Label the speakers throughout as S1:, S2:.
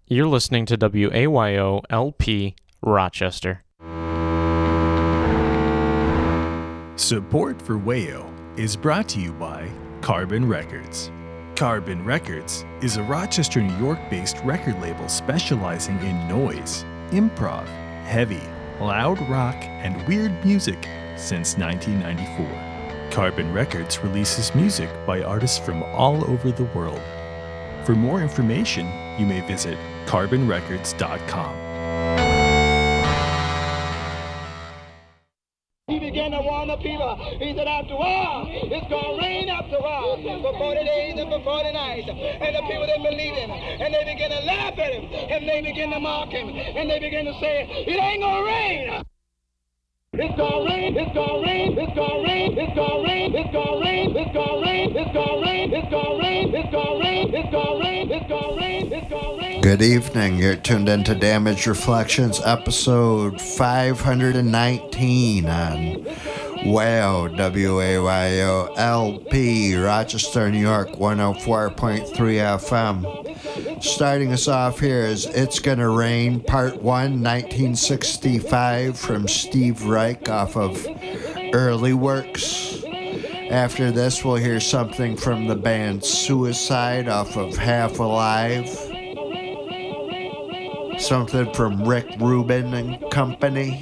S1: You're listening to WAYO LP Rochester.
S2: Support for WAYO is brought to you by Carbon Records. Carbon Records is a Rochester, New York-based record label specializing in noise, improv, heavy, loud rock, and weird music since 1994. Carbon Records releases music by artists from all over the world. For more information, you may visit carbonrecords.com.
S3: He began to warn the people. He said, after all, it's going to rain after all for 40 days and for 40 nights. And the people didn't believe him. And they began to laugh at him. And they began to mock him. And they began to say, it ain't going to rain. It's gonna rain, it's gonna rain, it's gonna rain, it's gonna rain, it's gonna rain, it's gonna rain, it's gonna rain, it's gonna rain, it's gonna rain, it's gonna rain, it's gonna rain, it's gonna rain.
S4: Good evening. You're tuned into Damaged Reflections, episode 519 on WAYO LP, Rochester, New York, 104.3 FM. Starting us off here is It's Gonna Rain, Part 1, 1965, from Steve Reich off of Early Works. After this, we'll hear something from the band Suicide off of Half Alive. Something from Rick Rubin and Company.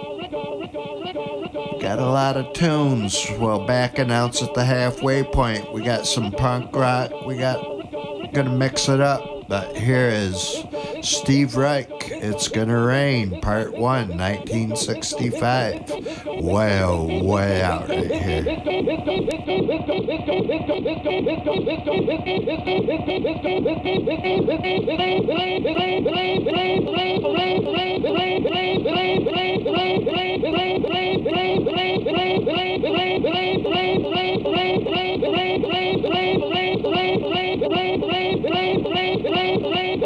S4: Got a lot of tunes. Well, back announce at the halfway point. We got some punk rock. Gonna mix it up. But here is Steve Reich, It's Gonna Rain, Part 1, 1965. Well, way out right here.